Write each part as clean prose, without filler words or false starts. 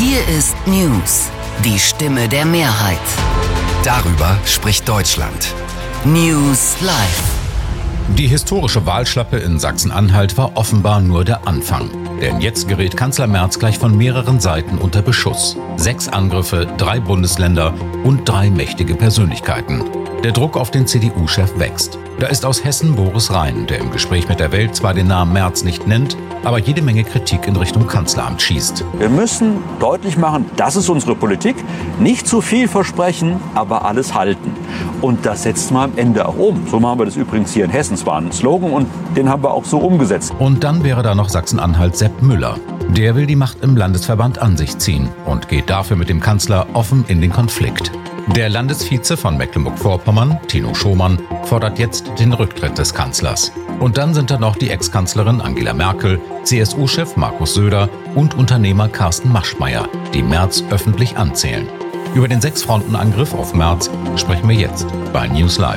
Hier ist News, die Stimme der Mehrheit. Darüber spricht Deutschland. News Live. Die historische Wahlschlappe in Sachsen-Anhalt war offenbar nur der Anfang. Denn jetzt gerät Kanzler Merz gleich von mehreren Seiten unter Beschuss. 6 Angriffe, 3 Bundesländer und 3 mächtige Persönlichkeiten. Der Druck auf den CDU-Chef wächst. Da ist aus Hessen Boris Rhein, der im Gespräch mit der Welt zwar den Namen Merz nicht nennt, aber jede Menge Kritik in Richtung Kanzleramt schießt. Wir müssen deutlich machen, das ist unsere Politik. Nicht zu viel versprechen, aber alles halten. Und das setzen wir am Ende auch um. So machen wir das übrigens hier in Hessen. Es war ein Slogan und den haben wir auch so umgesetzt. Und dann wäre da noch Sachsen-Anhalt Sepp Müller. Der will die Macht im Landesverband an sich ziehen und geht dafür mit dem Kanzler offen in den Konflikt. Der Landesvize von Mecklenburg-Vorpommern, Tino Schomann, fordert jetzt den Rücktritt des Kanzlers. Und dann sind da noch die Ex-Kanzlerin Angela Merkel, CSU-Chef Markus Söder und Unternehmer Carsten Maschmeyer, die Merz öffentlich anzählen. Über den 6-Fronten-Angriff auf Merz sprechen wir jetzt bei News Live.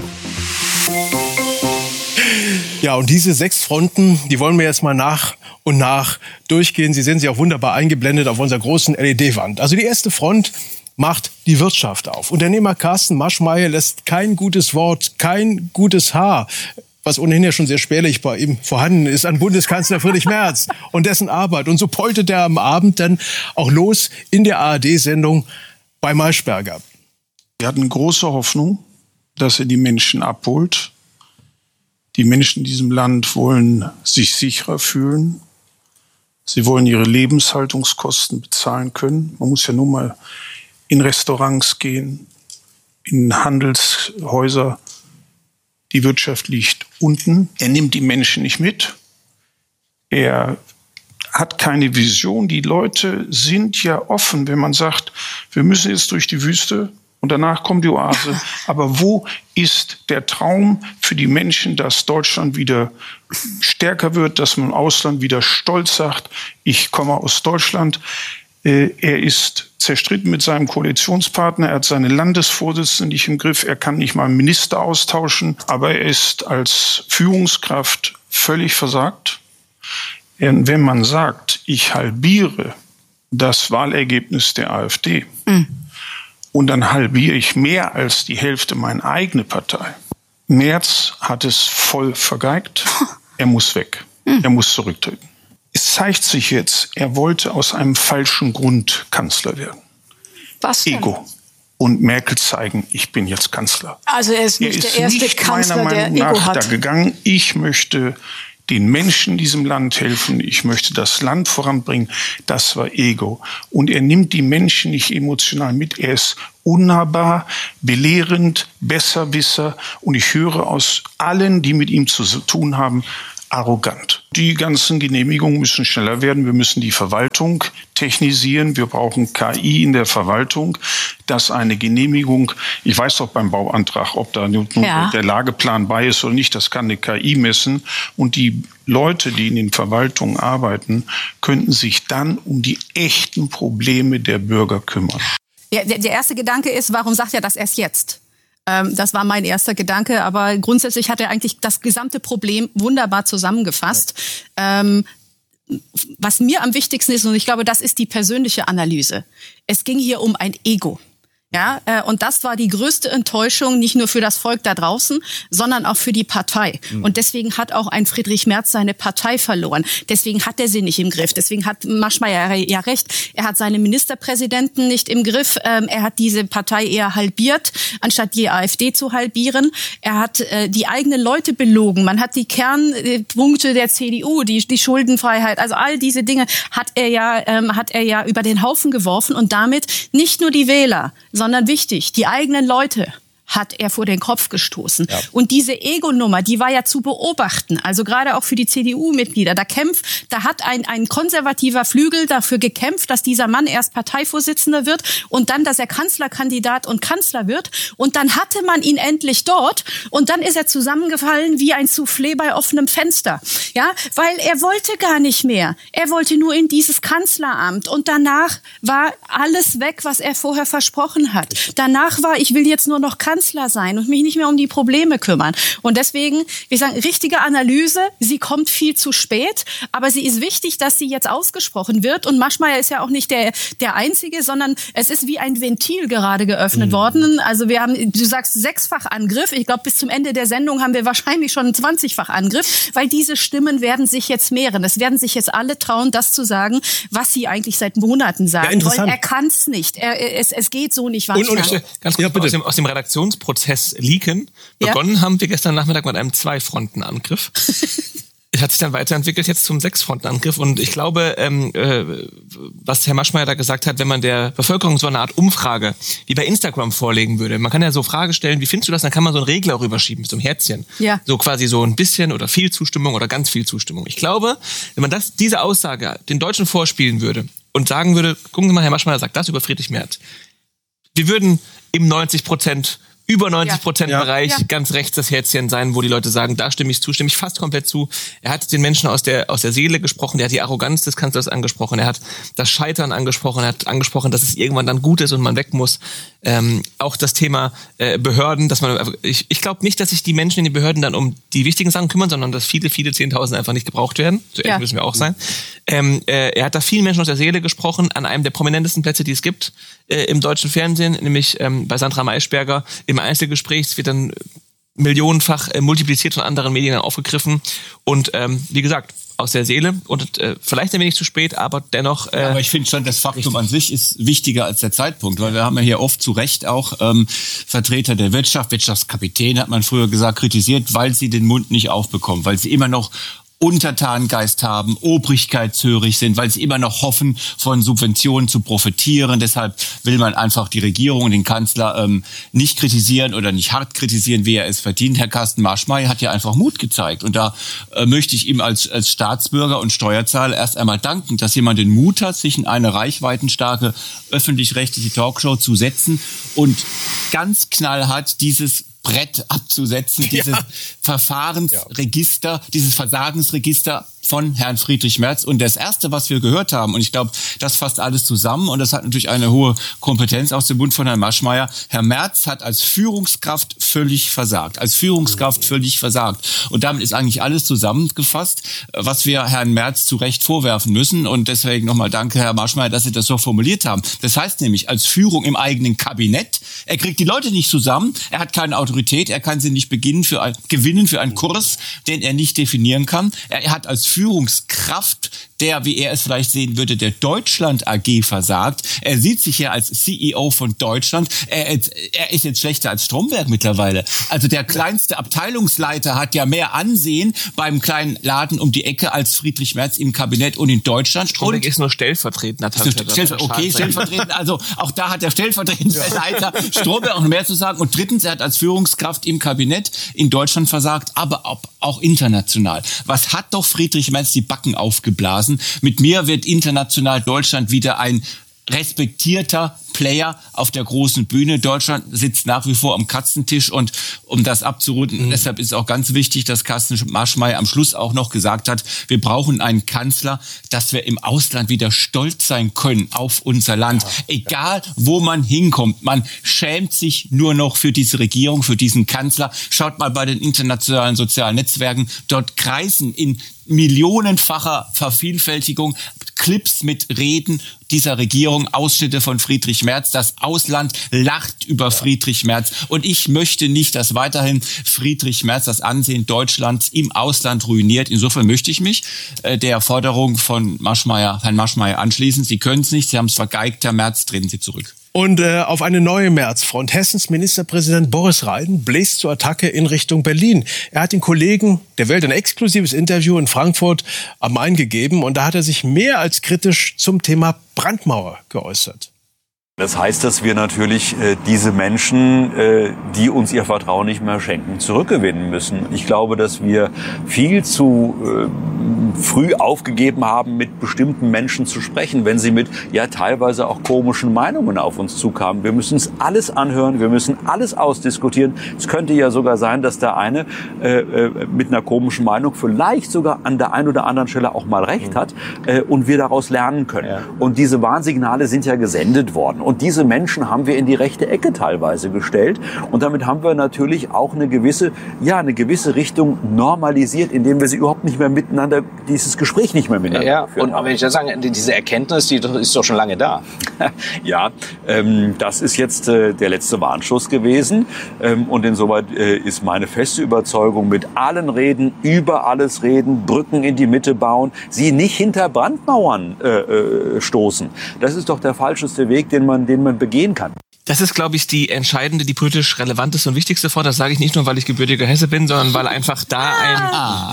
Ja, und diese 6 Fronten, die wollen wir jetzt mal nach und nach durchgehen. Sie sehen sie auch wunderbar eingeblendet auf unserer großen LED-Wand. Also die erste Front macht die Wirtschaft auf. Unternehmer Carsten Maschmeyer lässt kein gutes Wort, kein gutes Haar, was ohnehin ja schon sehr spärlich bei ihm vorhanden ist, an Bundeskanzler Friedrich Merz und dessen Arbeit. Und so poltert er am Abend dann auch los in der ARD-Sendung bei Maischberger. Wir hatten große Hoffnung, dass er die Menschen abholt. Die Menschen in diesem Land wollen sich sicherer fühlen. Sie wollen ihre Lebenshaltungskosten bezahlen können. Man muss ja nur mal in Restaurants gehen, in Handelshäuser. Die Wirtschaft liegt unten. Er nimmt die Menschen nicht mit. Er hat keine Vision. Die Leute sind ja offen, wenn man sagt, wir müssen jetzt durch die Wüste und danach kommt die Oase. Aber wo ist der Traum für die Menschen, dass Deutschland wieder stärker wird, dass man im Ausland wieder stolz sagt, ich komme aus Deutschland. Er ist zerstritten mit seinem Koalitionspartner. Er hat seine Landesvorsitzenden nicht im Griff. Er kann nicht mal einen Minister austauschen. Aber er ist als Führungskraft völlig versagt. Und wenn man sagt, ich halbiere das Wahlergebnis der AfD und dann halbiere ich mehr als die Hälfte meine eigene Partei. Merz hat es voll vergeigt. Er muss weg. Er muss zurücktreten. Es zeigt sich jetzt, er wollte aus einem falschen Grund Kanzler werden. Was denn? Ego. Und Merkel zeigen, ich bin jetzt Kanzler. Also er ist nicht der erste Kanzler, der Ego hat. Da gegangen, ich möchte den Menschen in diesem Land helfen, ich möchte das Land voranbringen. Das war Ego. Und er nimmt die Menschen nicht emotional mit. Er ist unnahbar, belehrend, Besserwisser. Und ich höre aus allen, die mit ihm zu tun haben, arrogant. Die ganzen Genehmigungen müssen schneller werden. Wir müssen die Verwaltung technisieren. Wir brauchen KI in der Verwaltung, dass eine Genehmigung, ich weiß doch beim Bauantrag, ob da nur der Lageplan bei ist oder nicht, das kann eine KI messen. Und die Leute, die in den Verwaltungen arbeiten, könnten sich dann um die echten Probleme der Bürger kümmern. Ja, der erste Gedanke ist, warum sagt er das erst jetzt? Das war mein erster Gedanke, aber grundsätzlich hat er eigentlich das gesamte Problem wunderbar zusammengefasst. Was mir am wichtigsten ist, und ich glaube, das ist die persönliche Analyse. Es ging hier um ein Ego. Ja, und das war die größte Enttäuschung, nicht nur für das Volk da draußen, sondern auch für die Partei. Und deswegen hat auch ein Friedrich Merz seine Partei verloren. Deswegen hat er sie nicht im Griff. Deswegen hat Maschmeyer ja recht. Er hat seine Ministerpräsidenten nicht im Griff. Er hat diese Partei eher halbiert, anstatt die AfD zu halbieren. Er hat die eigenen Leute belogen. Man hat die Kernpunkte der CDU, die Schuldenfreiheit, also all diese Dinge hat er ja über den Haufen geworfen und damit nicht nur die Wähler, sondern wichtig, die eigenen Leute hat er vor den Kopf gestoßen. Ja. Und diese Ego-Nummer, die war ja zu beobachten, also gerade auch für die CDU-Mitglieder. Da hat ein konservativer Flügel dafür gekämpft, dass dieser Mann erst Parteivorsitzender wird und dann, dass er Kanzlerkandidat und Kanzler wird. Und dann hatte man ihn endlich dort und dann ist er zusammengefallen wie ein Soufflé bei offenem Fenster. Ja, weil er wollte gar nicht mehr. Er wollte nur in dieses Kanzleramt und danach war alles weg, was er vorher versprochen hat. Danach war, ich will jetzt nur noch Kanzler Kanzler sein und mich nicht mehr um die Probleme kümmern. Und deswegen, ich sage, richtige Analyse, sie kommt viel zu spät, aber sie ist wichtig, dass sie jetzt ausgesprochen wird. Und Maschmeyer ist ja auch nicht der Einzige, sondern es ist wie ein Ventil gerade geöffnet worden. Also wir haben, du sagst 6-fach Angriff. Ich glaube, bis zum Ende der Sendung haben wir wahrscheinlich schon einen 20-fach Angriff, weil diese Stimmen werden sich jetzt mehren. Es werden sich jetzt alle trauen, das zu sagen, was sie eigentlich seit Monaten sagen wollen. Er kann es nicht. Es geht so nicht weiter. Und ganz kurz aus dem Redaktionsprozess leaken. Begonnen haben wir gestern Nachmittag mit einem 2-Fronten-Angriff. Es hat sich dann weiterentwickelt jetzt zum 6-Fronten-Angriff. Und ich glaube, was Herr Maschmeyer da gesagt hat, wenn man der Bevölkerung so eine Art Umfrage wie bei Instagram vorlegen würde, man kann ja so Frage stellen, wie findest du das? Dann kann man so einen Regler rüberschieben mit so einem Herzchen. Ja. So quasi so ein bisschen oder viel Zustimmung oder ganz viel Zustimmung. Ich glaube, wenn man diese Aussage den Deutschen vorspielen würde und sagen würde, gucken Sie mal, Herr Maschmeyer sagt das über Friedrich Merz. Wir würden im über 90% Bereich ganz rechts das Herzchen sein, wo die Leute sagen, da stimme ich fast komplett zu. Er hat den Menschen aus der Seele gesprochen, er hat die Arroganz des Kanzlers angesprochen, er hat das Scheitern angesprochen, er hat angesprochen, dass es irgendwann dann gut ist und man weg muss. Auch das Thema Behörden, dass man, ich glaube nicht, dass sich die Menschen in den Behörden dann um die wichtigen Sachen kümmern, sondern dass viele 10.000 einfach nicht gebraucht werden. So ehrlich müssen wir auch sein. Er hat da vielen Menschen aus der Seele gesprochen, an einem der prominentesten Plätze, die es gibt im deutschen Fernsehen, nämlich bei Sandra Maischberger im Einzelgespräch. Es wird dann millionenfach multipliziert von anderen Medien aufgegriffen und wie gesagt, aus der Seele und vielleicht ein wenig zu spät, aber dennoch... aber ich finde schon, das Faktum an sich ist wichtiger als der Zeitpunkt, weil wir haben ja hier oft zu Recht auch Vertreter der Wirtschaftskapitän, hat man früher gesagt, kritisiert, weil sie den Mund nicht aufbekommen, weil sie immer noch Untertanengeist haben, obrigkeitshörig sind, weil sie immer noch hoffen, von Subventionen zu profitieren. Deshalb will man einfach die Regierung und den Kanzler nicht kritisieren oder nicht hart kritisieren, wie er es verdient. Herr Carsten Maschmeyer hat ja einfach Mut gezeigt. Und da möchte ich ihm als Staatsbürger und Steuerzahler erst einmal danken, dass jemand den Mut hat, sich in eine reichweitenstarke öffentlich-rechtliche Talkshow zu setzen und ganz knallhart dieses Brett abzusetzen, dieses Verfahrensregister, dieses Versagensregister von Herrn Friedrich Merz. Und das Erste, was wir gehört haben, und ich glaube, das fasst alles zusammen, und das hat natürlich eine hohe Kompetenz aus dem Mund von Herrn Maschmeyer, Herr Merz hat als Führungskraft völlig versagt. Und damit ist eigentlich alles zusammengefasst, was wir Herrn Merz zu Recht vorwerfen müssen. Und deswegen nochmal danke, Herr Maschmeyer, dass Sie das so formuliert haben. Das heißt nämlich, als Führung im eigenen Kabinett, er kriegt die Leute nicht zusammen, er hat keine Autorität, er kann sie nicht gewinnen für einen Kurs, den er nicht definieren kann. Er hat als Führungskraft, der, wie er es vielleicht sehen würde, der Deutschland AG versagt. Er sieht sich ja als CEO von Deutschland. Er ist jetzt schlechter als Stromberg mittlerweile. Also der kleinste Abteilungsleiter hat ja mehr Ansehen beim kleinen Laden um die Ecke als Friedrich Merz im Kabinett und in Deutschland. Stromberg ist nur stellvertretend. Stellvertretend. Also auch da hat der stellvertretende Leiter Stromberg noch mehr zu sagen. Und drittens, er hat als Führungskraft im Kabinett in Deutschland versagt, aber auch international. Was hat doch Friedrich Merz die Backen aufgeblasen? Mit mir wird international Deutschland wieder ein respektierter Player auf der großen Bühne. Deutschland sitzt nach wie vor am Katzentisch, und um das abzurunden, deshalb ist auch ganz wichtig, dass Carsten Maschmeyer am Schluss auch noch gesagt hat, wir brauchen einen Kanzler, dass wir im Ausland wieder stolz sein können auf unser Land. Egal, wo man hinkommt, man schämt sich nur noch für diese Regierung, für diesen Kanzler. Schaut mal bei den internationalen sozialen Netzwerken, dort kreisen in millionenfacher Vervielfältigung Clips mit Reden dieser Regierung, Ausschnitte von Friedrich Merz. Das Ausland lacht über Friedrich Merz. Und ich möchte nicht, dass weiterhin Friedrich Merz das Ansehen Deutschlands im Ausland ruiniert. Insofern möchte ich mich der Forderung von Herrn Maschmeyer anschließen. Sie können es nicht, Sie haben es vergeigt, Herr Merz, treten Sie zurück. Und auf eine neue Märzfront. Hessens Ministerpräsident Boris Rhein bläst zur Attacke in Richtung Berlin. Er hat den Kollegen der Welt ein exklusives Interview in Frankfurt am Main gegeben. Und da hat er sich mehr als kritisch zum Thema Brandmauer geäußert. Das heißt, dass wir natürlich diese Menschen, die uns ihr Vertrauen nicht mehr schenken, zurückgewinnen müssen. Ich glaube, dass wir viel zu früh aufgegeben haben, mit bestimmten Menschen zu sprechen, wenn sie mit teilweise auch komischen Meinungen auf uns zukamen. Wir müssen uns alles anhören, wir müssen alles ausdiskutieren. Es könnte ja sogar sein, dass der eine mit einer komischen Meinung vielleicht sogar an der einen oder anderen Stelle auch mal recht hat und wir daraus lernen können. Ja. Und diese Warnsignale sind ja gesendet worden. Und diese Menschen haben wir in die rechte Ecke teilweise gestellt. Und damit haben wir natürlich auch eine gewisse Richtung normalisiert, indem wir sie überhaupt nicht mehr miteinander, dieses Gespräch nicht mehr miteinander führen. Und wenn ich das sage, diese Erkenntnis, die ist doch schon lange da. Ja, das ist jetzt der letzte Warnschuss gewesen. Und insoweit ist meine feste Überzeugung, mit allen reden, über alles reden, Brücken in die Mitte bauen, sie nicht hinter Brandmauern stoßen. Das ist doch der falscheste Weg, den man begehen kann. Das ist, glaube ich, die entscheidende, die politisch relevanteste und wichtigste Frage. Das sage ich nicht nur, weil ich gebürtiger Hesse bin, sondern weil einfach da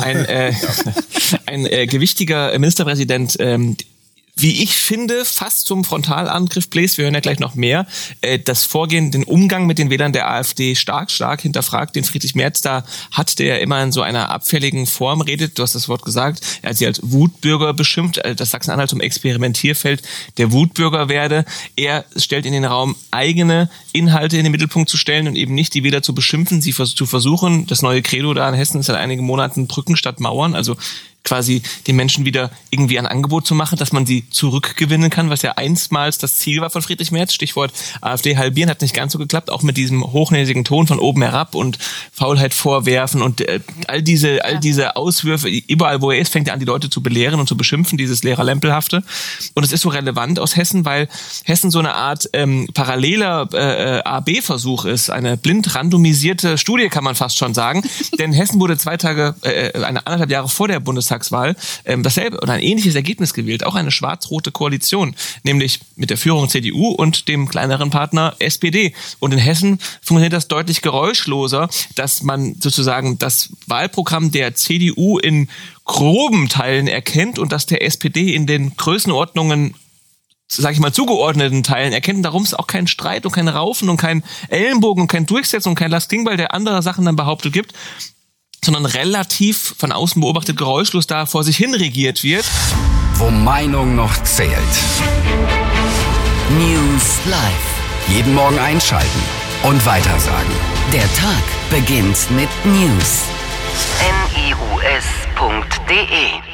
ein gewichtiger Ministerpräsident, wie ich finde, fast zum Frontalangriff bläst. Wir hören ja gleich noch mehr. Das Vorgehen, den Umgang mit den Wählern der AfD stark hinterfragt, den Friedrich Merz da hat, der immer in so einer abfälligen Form redet. Du hast das Wort gesagt. Er hat sie als Wutbürger beschimpft, dass Sachsen-Anhalt zum Experimentierfeld der Wutbürger werde. Er stellt in den Raum, eigene Inhalte in den Mittelpunkt zu stellen und eben nicht die Wähler zu beschimpfen, sie zu versuchen. Das neue Credo da in Hessen ist seit einigen Monaten Brücken statt Mauern, also quasi den Menschen wieder irgendwie ein Angebot zu machen, dass man sie zurückgewinnen kann, was ja einstmals das Ziel war von Friedrich Merz. Stichwort AfD halbieren, hat nicht ganz so geklappt, auch mit diesem hochnäsigen Ton von oben herab und Faulheit vorwerfen und all diese Auswürfe, überall wo er ist, fängt er an, die Leute zu belehren und zu beschimpfen, dieses Lehrerlempelhafte. Und es ist so relevant aus Hessen, weil Hessen so eine Art paralleler AB-Versuch ist, eine blind randomisierte Studie, kann man fast schon sagen. Denn Hessen wurde 1,5 Jahre vor der Bundestagswahl dasselbe oder ein ähnliches Ergebnis gewählt, auch eine schwarz-rote Koalition, nämlich mit der Führung CDU und dem kleineren Partner SPD. Und in Hessen funktioniert das deutlich geräuschloser, dass man sozusagen das Wahlprogramm der CDU in groben Teilen erkennt und dass der SPD in den Größenordnungen, sag ich mal, zugeordneten Teilen erkennt. Und darum ist auch kein Streit und kein Raufen und kein Ellenbogen und kein Durchsetzen und kein Lars Klingbeil, der andere Sachen dann behauptet gibt, sondern relativ von außen beobachtet geräuschlos da vor sich hin regiert wird. Wo Meinung noch zählt. News Live. Jeden Morgen einschalten und weitersagen. Der Tag beginnt mit News. news.de